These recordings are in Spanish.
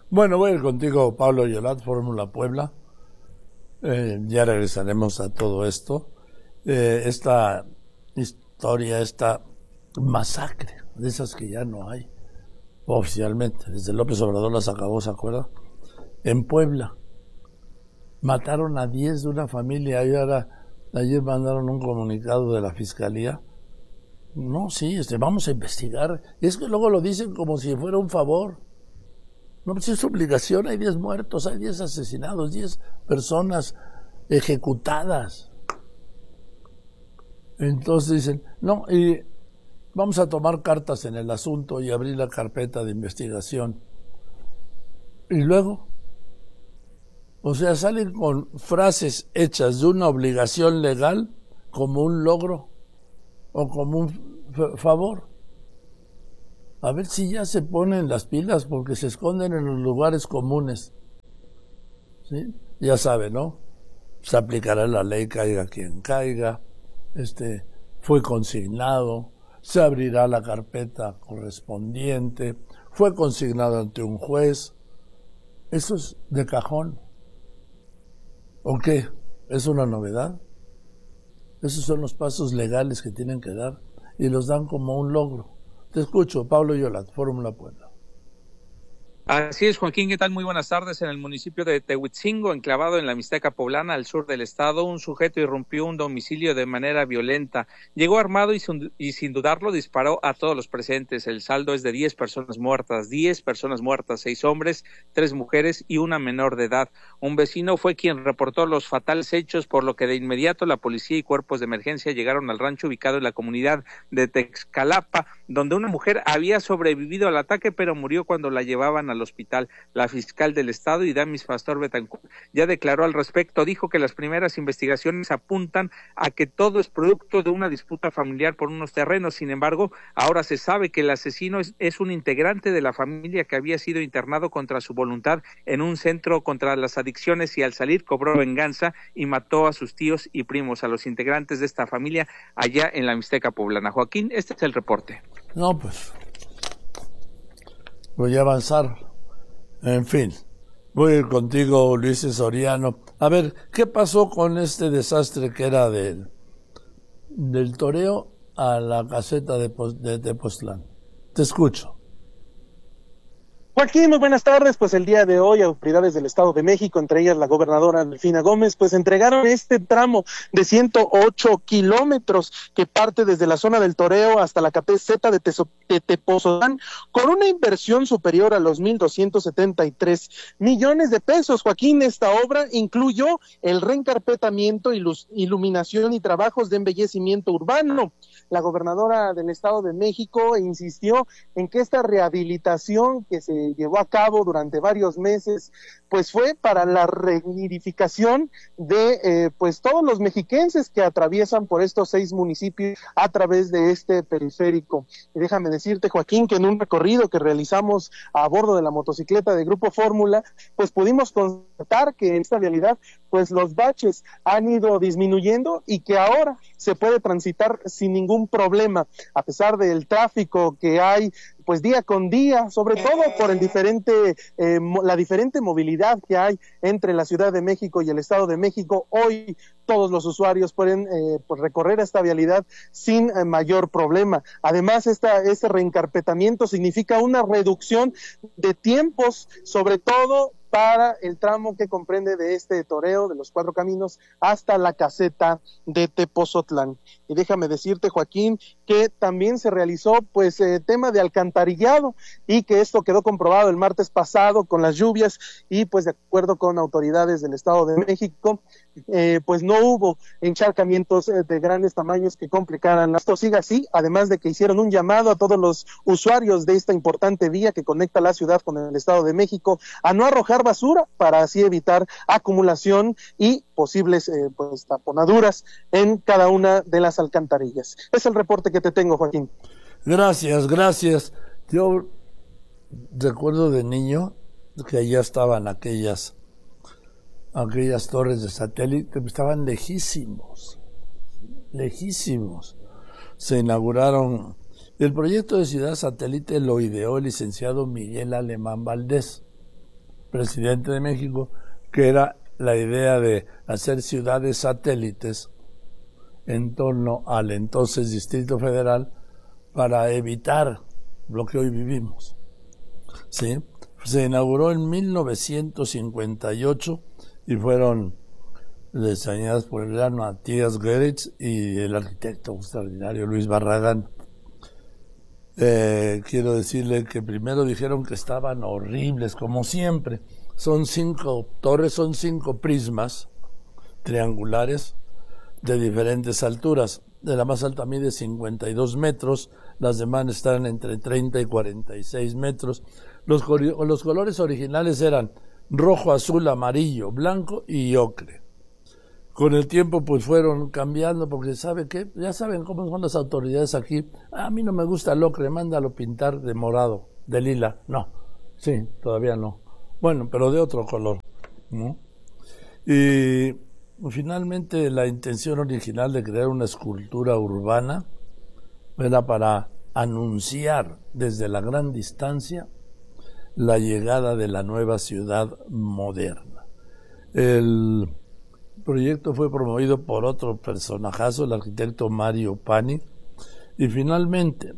Bueno, voy a ir contigo, Pablo Yolat, Fórmula Puebla. Ya regresaremos a todo esto. Esta historia, esta masacre, de esas que ya no hay oficialmente. Desde López Obrador las acabó, ¿se acuerda? En Puebla. Mataron a 10 de una familia. Ayer mandaron un comunicado de la Fiscalía. No, sí, vamos a investigar. Y es que luego lo dicen como si fuera un favor. No, pues es su obligación. Hay 10 muertos, hay 10 asesinados, 10 personas ejecutadas. Entonces dicen, no, y vamos a tomar cartas en el asunto y abrir la carpeta de investigación. Y luego, o sea, salen con frases hechas de una obligación legal como un logro o como un favor. A ver si ya se ponen las pilas, porque se esconden en los lugares comunes. ¿Sí? Ya sabe, ¿no? Se aplicará la ley, caiga quien caiga. Fue consignado, se abrirá la carpeta correspondiente, fue consignado ante un juez. Eso es de cajón. ¿O qué? ¿Es una novedad? Esos son los pasos legales que tienen que dar y los dan como un logro. Te escucho, Pablo Yolat, Fórmula Puebla. Así es, Joaquín, ¿qué tal? Muy buenas tardes. En el municipio de Tehuitzingo, enclavado en la Mixteca Poblana, al sur del estado, un sujeto irrumpió un domicilio de manera violenta. Llegó armado y sin dudarlo disparó a todos los presentes. El saldo es de 10 personas muertas, 6 hombres, 3 mujeres y una menor de edad. Un vecino fue quien reportó los fatales hechos, por lo que de inmediato la policía y cuerpos de emergencia llegaron al rancho ubicado en la comunidad de Texcalapa, donde una mujer había sobrevivido al ataque, pero murió cuando la llevaban al hospital. La fiscal del estado, Idamis Pastor Betancourt, ya declaró al respecto. Dijo que las primeras investigaciones apuntan a que todo es producto de una disputa familiar por unos terrenos. Sin embargo, ahora se sabe que el asesino es un integrante de la familia que había sido internado contra su voluntad en un centro contra las adicciones, y al salir cobró venganza y mató a sus tíos y primos, a los integrantes de esta familia allá en la Mixteca Poblana. Joaquín, este es el reporte. No, pues voy a avanzar. En fin, voy a ir contigo, Luis Soriano. A ver, ¿qué pasó con este desastre que era del toreo a la caseta de Tepoztlán? Te escucho. Joaquín, muy buenas tardes. Pues el día de hoy, autoridades del Estado de México, entre ellas la gobernadora Delfina Gómez, pues entregaron este tramo de 108 kilómetros que parte desde la zona del toreo hasta la caseta de Tepoztlán, con una inversión superior a los 1,273 millones de pesos. Joaquín, esta obra incluyó el reencarpetamiento, iluminación y trabajos de embellecimiento urbano. La gobernadora del Estado de México insistió en que esta rehabilitación que se llevó a cabo durante varios meses, pues fue para la reunificación de pues todos los mexiquenses que atraviesan por estos 6 municipios a través de este periférico. Y déjame decirte, Joaquín, que en un recorrido que realizamos a bordo de la motocicleta de Grupo Fórmula, pues pudimos constatar que en esta realidad, pues los baches han ido disminuyendo y que ahora se puede transitar sin ningún problema, a pesar del tráfico que hay pues día con día, sobre todo por la diferente movilidad que hay entre la Ciudad de México y el Estado de México. Hoy todos los usuarios pueden pues recorrer esta vialidad sin mayor problema. Además, este reencarpetamiento significa una reducción de tiempos, sobre todo para el tramo que comprende de este toreo de los 4 caminos hasta la caseta de Tepozotlán. Y déjame decirte, Joaquín, que también se realizó pues tema de alcantarillado, y que esto quedó comprobado el martes pasado con las lluvias, y pues de acuerdo con autoridades del Estado de México, pues no hubo encharcamientos de grandes tamaños que complicaran. Esto sigue así, además de que hicieron un llamado a todos los usuarios de esta importante vía que conecta la ciudad con el Estado de México a no arrojar basura, para así evitar acumulación y posibles pues taponaduras en cada una de las alcantarillas. Es el reporte que te tengo, Joaquín. Gracias. Yo recuerdo de niño que allá estaban aquellas torres de satélite, estaban lejísimos. Se inauguraron. El proyecto de ciudad satélite lo ideó el licenciado Miguel Alemán Valdés. presidente de México, que era la idea de hacer ciudades satélites en torno al entonces Distrito Federal para evitar lo que hoy vivimos. ¿Sí? Se inauguró en 1958 y fueron diseñadas por el gran Matías Goeritz y el arquitecto extraordinario Luis Barragán. Quiero decirle que primero dijeron que estaban horribles, como siempre. Son 5 torres, son 5 prismas triangulares de diferentes alturas. De la más alta mide 52 metros, las demás están entre 30 y 46 metros. Los colores originales eran rojo, azul, amarillo, blanco y ocre. Con el tiempo pues fueron cambiando porque ¿sabe qué? Ya saben cómo son las autoridades aquí. A mí no me gusta el ocre, mándalo pintar de morado, de lila. No, sí, todavía no. Bueno, pero de otro color, ¿no? Y finalmente la intención original de crear una escultura urbana era para anunciar desde la gran distancia la llegada de la nueva ciudad moderna. El proyecto fue promovido por otro personajazo, el arquitecto Mario Pani, y finalmente,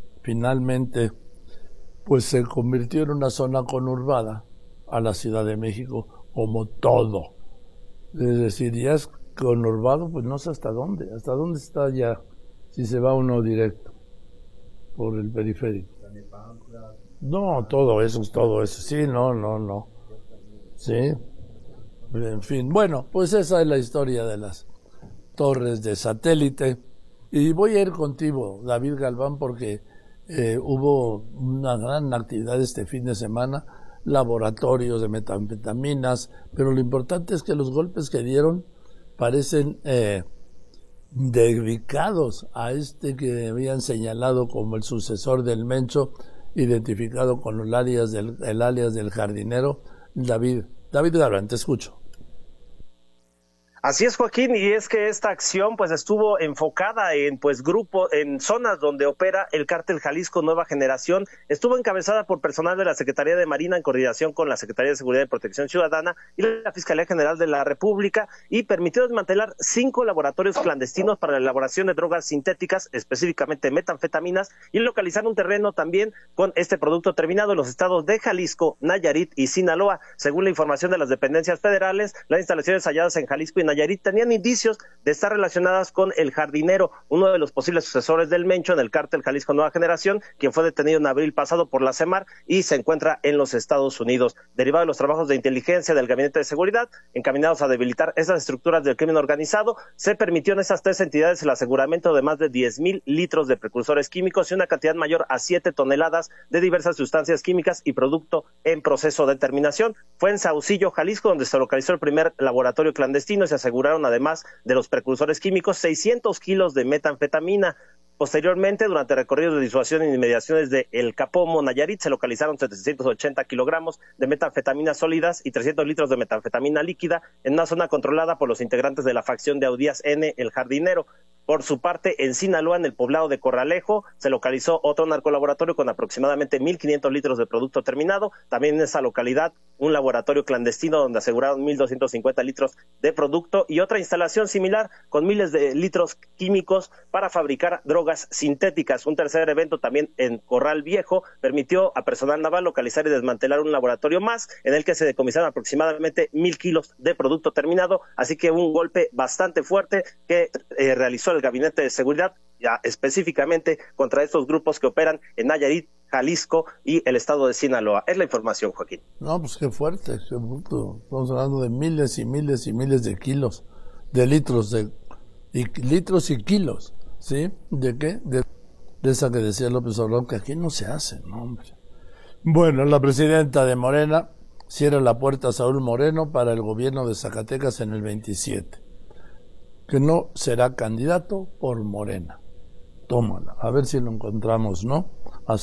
pues se convirtió en una zona conurbada a la Ciudad de México como todo. Es decir, ya es conurbado, pues no sé hasta dónde está ya, si se va uno directo por el periférico. No, todo eso, sí, no. Sí, en fin, bueno, pues esa es la historia de las torres de satélite. Y voy a ir contigo, David Galván, porque hubo una gran actividad este fin de semana, laboratorios de metanfetaminas, pero lo importante es que los golpes que dieron parecen dedicados a este que habían señalado como el sucesor del Mencho, identificado con el alias del jardinero, David Galván, te escucho. Así es, Joaquín, y es que esta acción pues estuvo enfocada en en zonas donde opera el cártel Jalisco Nueva Generación. Estuvo encabezada por personal de la Secretaría de Marina en coordinación con la Secretaría de Seguridad y Protección Ciudadana y la Fiscalía General de la República, y permitió desmantelar 5 laboratorios clandestinos para la elaboración de drogas sintéticas, específicamente metanfetaminas, y localizar un terreno también con este producto terminado en los estados de Jalisco, Nayarit y Sinaloa. Según la información de las dependencias federales, las instalaciones halladas en Jalisco y Nayarit tenían indicios de estar relacionadas con el jardinero, uno de los posibles sucesores del Mencho en el cártel Jalisco Nueva Generación, quien fue detenido en abril pasado por la CEMAR y se encuentra en los Estados Unidos. Derivado de los trabajos de inteligencia del Gabinete de Seguridad, encaminados a debilitar esas estructuras del crimen organizado, se permitió en esas 3 entidades el aseguramiento de más de 10,000 litros de precursores químicos y una cantidad mayor a 7 toneladas de diversas sustancias químicas y producto en proceso de terminación. Fue en Saucillo, Jalisco, donde se localizó el primer laboratorio clandestino y se aseguraron, además de los precursores químicos, 600 kilos de metanfetamina. Posteriormente, durante recorridos de disuasión en inmediaciones de El Capomo, Nayarit, se localizaron 780 kilogramos de metanfetaminas sólidas y 300 litros de metanfetamina líquida en una zona controlada por los integrantes de la facción de Audías N, el jardinero. Por su parte, en Sinaloa, en el poblado de Corralejo, se localizó otro narcolaboratorio con aproximadamente 1,500 litros de producto terminado. También en esa localidad, un laboratorio clandestino donde aseguraron 1,250 litros de producto y otra instalación similar con miles de litros químicos para fabricar drogas sintéticas. Un tercer evento también en Corral Viejo permitió a personal naval localizar y desmantelar un laboratorio más en el que se decomisaron aproximadamente 1,000 kilos de producto terminado. Así que un golpe bastante fuerte que realizó el Gabinete de Seguridad, ya específicamente contra estos grupos que operan en Nayarit, Jalisco y el estado de Sinaloa. Es la información, Joaquín. No, pues qué fuerte, qué bruto. Estamos hablando de miles y miles y miles de kilos, de litros, litros y kilos, ¿sí? ¿De qué? De esa que decía López Obrador, que aquí no se hace, no, hombre. Bueno, la presidenta de Morena cierra la puerta a Saúl Moreno para el gobierno de Zacatecas en el 27. Que no será candidato por Morena. Tómala, a ver si lo encontramos, ¿no? A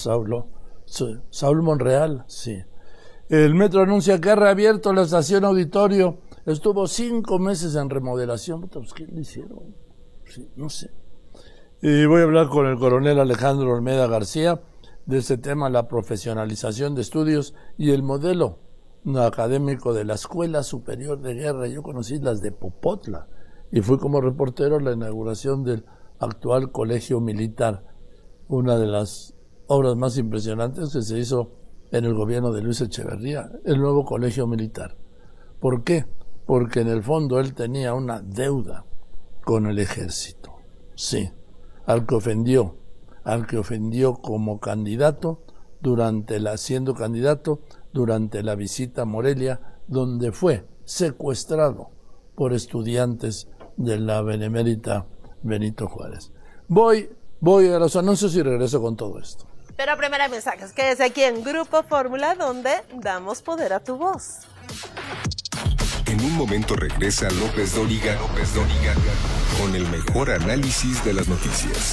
Saúl Monreal, sí. El metro anuncia que ha reabierto la estación Auditorio. Estuvo 5 meses en remodelación. Pues, ¿qué le hicieron? Sí, no sé. Y voy a hablar con el coronel Alejandro Olmeda García de este tema, la profesionalización de estudios y el modelo un académico de la Escuela Superior de Guerra. Yo conocí las de Popotla y fui como reportero a la inauguración del actual Colegio Militar, una de las obras más impresionantes que se hizo en el gobierno de Luis Echeverría, el nuevo Colegio Militar. ¿Por qué? Porque en el fondo él tenía una deuda con el ejército. Sí, al que ofendió como candidato siendo candidato durante la visita a Morelia, donde fue secuestrado por estudiantes de la benemérita Benito Juárez. Voy a los anuncios y regreso con todo esto. Pero primero mensajes, quédese aquí en Grupo Fórmula, donde damos poder a tu voz. En un momento regresa López Dóriga con el mejor análisis de las noticias.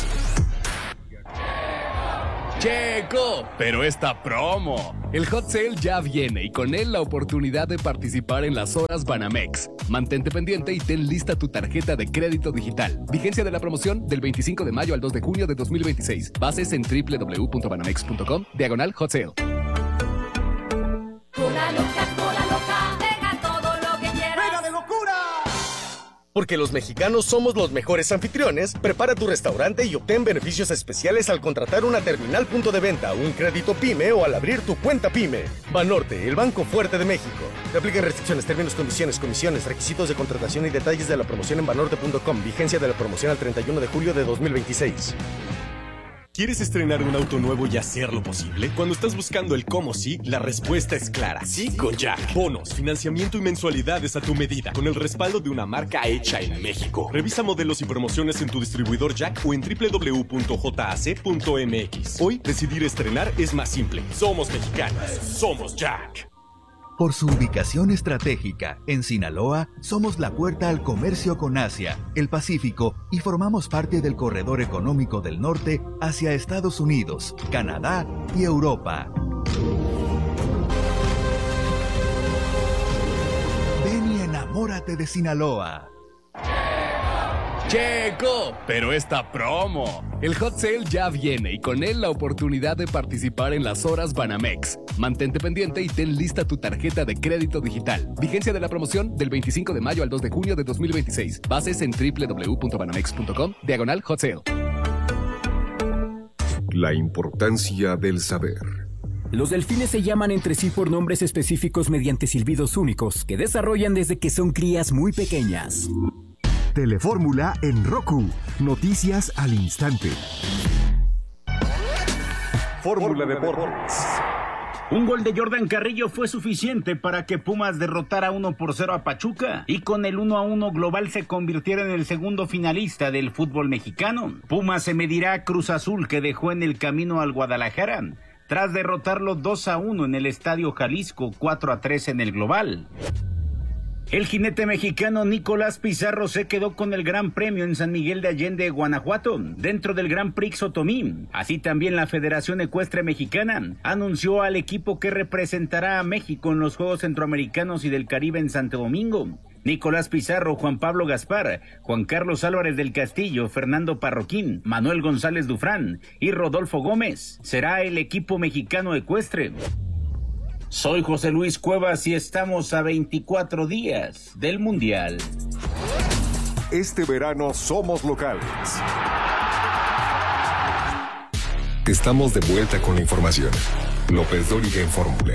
Checo, pero esta promo. El Hot Sale ya viene y con él la oportunidad de participar en las horas Banamex. Mantente pendiente y ten lista tu tarjeta de crédito digital. Vigencia de la promoción del 25 de mayo al 2 de junio de 2026. Bases en www.banamex.com/Hot Sale. Porque los mexicanos somos los mejores anfitriones, prepara tu restaurante y obtén beneficios especiales al contratar una terminal punto de venta, un crédito PYME o al abrir tu cuenta PYME. Banorte, el banco fuerte de México. Te aplican restricciones, términos, condiciones, comisiones, requisitos de contratación y detalles de la promoción en banorte.com. Vigencia de la promoción al 31 de julio de 2026. ¿Quieres estrenar un auto nuevo y hacerlo posible? Cuando estás buscando el cómo sí, la respuesta es clara. Sí con Jack. Bonos, financiamiento y mensualidades a tu medida, con el respaldo de una marca hecha en México. Revisa modelos y promociones en tu distribuidor Jack o en www.jac.mx. Hoy, decidir estrenar es más simple. Somos mexicanos. Somos Jack. Por su ubicación estratégica, en Sinaloa, somos la puerta al comercio con Asia, el Pacífico y formamos parte del corredor económico del norte hacia Estados Unidos, Canadá y Europa. Ven y enamórate de Sinaloa. Checo, pero esta promo. El Hot Sale ya viene y con él la oportunidad de participar en las horas Banamex. Mantente pendiente y ten lista tu tarjeta de crédito digital. Vigencia de la promoción del 25 de mayo al 2 de junio de 2026. Bases en www.banamex.com/Hot Sale. La importancia del saber. Los delfines se llaman entre sí por nombres específicos mediante silbidos únicos que desarrollan desde que son crías muy pequeñas. Telefórmula en Roku. Noticias al instante. Fórmula Deportes. Un gol de Jordan Carrillo fue suficiente para que Pumas derrotara 1-0 a Pachuca y con el 1-1 global se convirtiera en el segundo finalista del fútbol mexicano. Pumas se medirá a Cruz Azul, que dejó en el camino al Guadalajara tras derrotarlo 2-1 en el Estadio Jalisco, 4-3 en el global. El jinete mexicano Nicolás Pizarro se quedó con el Gran Premio en San Miguel de Allende, Guanajuato, dentro del Gran Prix Otomí. Así también la Federación Ecuestre Mexicana anunció al equipo que representará a México en los Juegos Centroamericanos y del Caribe en Santo Domingo. Nicolás Pizarro, Juan Pablo Gaspar, Juan Carlos Álvarez del Castillo, Fernando Parroquín, Manuel González Dufrán y Rodolfo Gómez será el equipo mexicano ecuestre. Soy José Luis Cuevas y estamos a 24 días del Mundial. Este verano somos locales. Estamos de vuelta con la información. López Dóriga en Fórmula.